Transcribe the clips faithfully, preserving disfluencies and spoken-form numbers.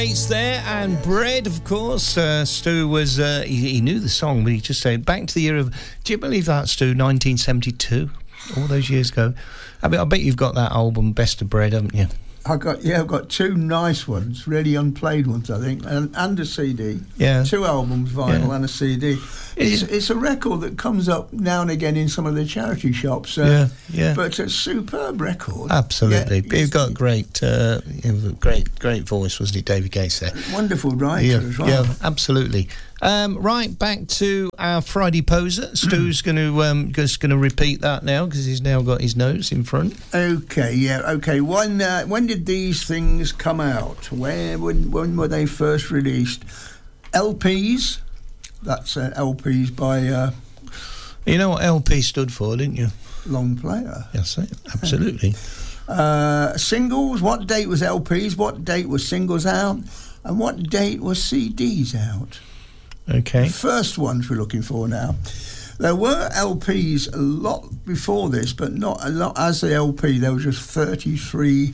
It's there, and Bread, of course. Uh, Stu was, uh, he, he knew the song, but he just said, back to the year of, do you believe that, Stu, nineteen seventy-two? All those years ago. I mean, I bet you've got that album, Best of Bread, haven't you? I got yeah, I've got two nice ones, really unplayed ones, I think, and, and a C D. Yeah. Two albums, vinyl, yeah. and a C D. It's, Yeah. it's a record that comes up now and again in some of the charity shops. Uh, Yeah, yeah. But it's a superb record. Absolutely. Yeah, You've got great, uh, great, great voice, wasn't he, David Gates there? Wonderful writer Yeah, as well. yeah, absolutely. Um, right, back to our Friday poser. Stu's going to um, just going to repeat that now because he's now got his notes in front. Okay, yeah, okay. When uh, when did these things come out? Where when when were they first released? L Ps. That's uh, L Ps by uh, You know what L P stood for, didn't you? Long Player. Yes, absolutely. Uh, singles. What date was L Ps? What date was singles out? And what date was C Ds out? Okay. The first ones we're looking for now. There were L Ps a lot before this, but not a lot as the L P. There was just thirty-three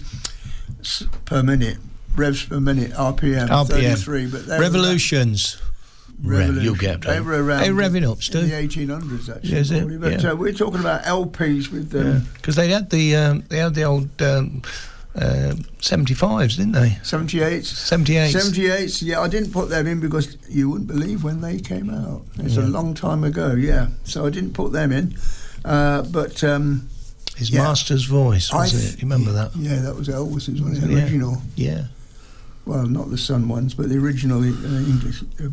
per minute, revs per minute, R P M. R P M. thirty-three, but they Revolutions. Were Rev, you'll get They were around. Hey, revving up, Stu. In the eighteen hundreds, actually. Yeah, is it? Probably. But Yeah. uh, we're talking about L Ps with them. Because they had the um, they had the old um, uh, seventy-fives, didn't they? seventy-eights. seventy-eights. seventy-eights, yeah, I didn't put them in because you wouldn't believe when they came out. It's Yeah. a long time ago, yeah. So I didn't put them in. Uh, but... Um, His yeah. master's voice, was I it? You remember that? Yeah, that was Elvis's one, the Yeah. original. Yeah. Well, not the Sun ones, but the original uh, English. Uh,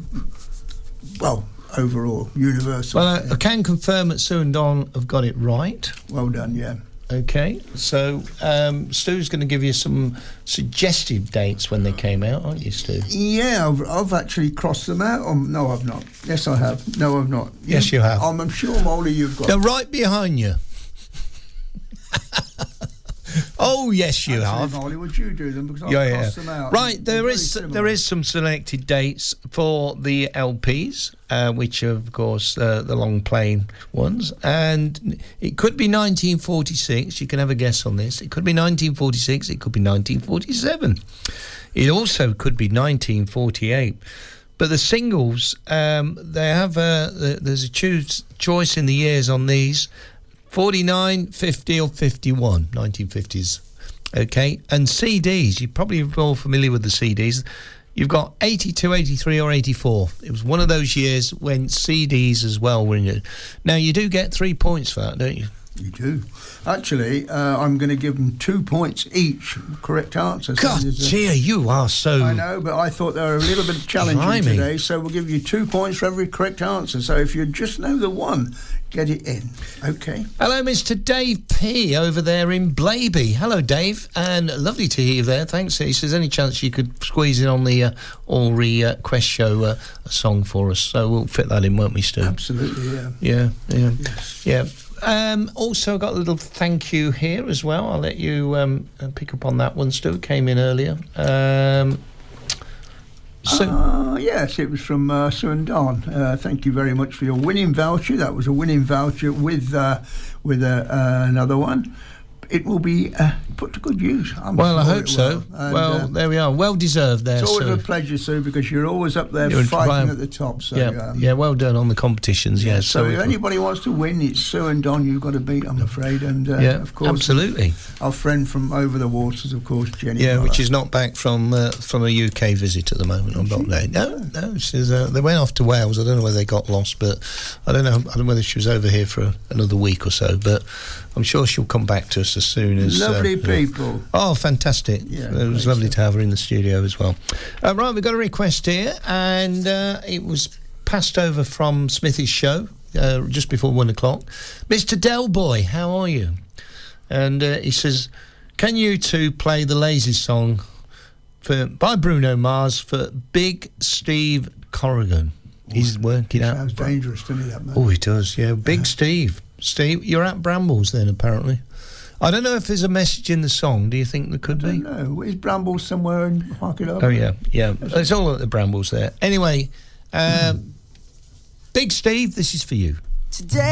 well, overall, universal. Well, I, yeah. I can confirm that Sue and Don have got it right. Well done, yeah. Okay, so um, Stu's going to give you some suggestive dates when they came out, aren't you, Stu? Yeah, I've, I've actually crossed them out. Um, no, I've not. Yes, I have. No, I've not. Yes, you have. I'm, I'm sure, Molly, you've got. They're right behind you. Oh, yes, you Actually, have. Molly, would you do them? Because I've Yeah, crossed yeah. them out. Right, They're there very is similar. there is some selected dates for the L Ps, uh, which are, of course, uh, the long playing ones. And it could be nineteen forty-six. You can have a guess on this. It could be nineteen forty-six. It could be nineteen forty-seven. It also could be nineteen forty-eight. But the singles, um, they have a, there's a choose, choice in the years on these. forty-nine, fifty or fifty-one, nineteen fifties. Okay, and C Ds, you're probably all familiar with the C Ds. You've got eighty-two, eighty-three or eighty-four. It was one of those years when C Ds as well were in it. Now, you do get three points for that, don't you? You do. Actually, uh, I'm going to give them two points each. Correct answer. God, So there's a- dear, you are so... I know, but I thought they were a little bit challenging Blimey. today, so we'll give you two points for every correct answer. So if you just know the one, get it in. Okay. Hello, Mister Dave P. over there in Blaby. Hello, Dave, and lovely to hear you there. Thanks. He says, any chance you could squeeze in on the uh, Allry uh, Quest Show uh, a song for us? So we'll fit that in, won't we, Stu? Absolutely, yeah. Yeah, yeah, Yes. yeah. Um, also, got a little thank you here as well. I'll let you um, pick up on that one, Stu. Came in earlier. Um, so, Uh, yes, it was from uh, Sue and Don. Uh, thank you very much for your winning voucher. That was a winning voucher with uh, with uh, uh, another one. It will be uh, put to good use. I'm well, I sure hope it so. will. And, well, uh, there we are. Well deserved there, it's always Sue. a pleasure, Sue, because you're always up there You're in fighting triumph. at the top. So, yeah, um, yeah, well done on the competitions, yeah. So, if we- anybody wants to win, it's Sue and Don you've got to beat, I'm afraid. And, uh, yeah, of course, absolutely. our friend from over the waters, of course, Jenny. Yeah, Muller. which is not back from uh, from a U K visit at the moment. I'm not there. No, no. She's, uh, they went off to Wales. I don't know whether they got lost, but I don't know. I don't know whether she was over here for another week or so. But I'm sure she'll come back to us as soon as. Lovely uh, people. Oh, fantastic! Yeah, it was great lovely stuff. to have her in the studio as well. Uh, right, we've got a request here, and uh, it was passed over from Smithy's show uh, just before one o'clock. Mister Del Boy, how are you? And uh, he says, can you two play the Lazy song for by Bruno Mars for Big Steve Corrigan? He's working out. Sounds dangerous to me, that man. Oh, he does, yeah. Big Steve. Steve, you're at Brambles then, apparently. I don't know if there's a message in the song. Do you think there could I be? don't know. Is Brambles somewhere in Harkin? Oh, yeah, yeah. It's all at the Brambles there. Anyway, um, Big Steve, this is for you. Today